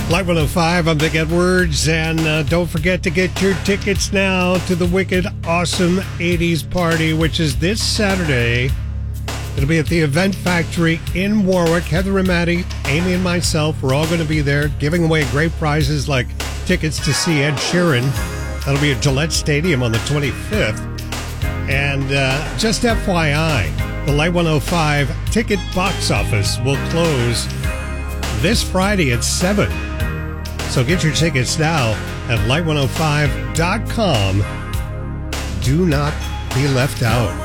Light 105, I'm Vic Edwards, and don't forget to get your tickets now to the Wicked Awesome 80s Party, which is this Saturday. It'll be at the Event Factory in Warwick. Heather and Maddie, Amy and myself, we're all going to be there giving away great prizes like tickets to see Ed Sheeran. That'll be at Gillette Stadium on the 25th. And just FYI, the Light 105 ticket box office will close this Friday at 7. So get your tickets now at light105.com. Do not be left out.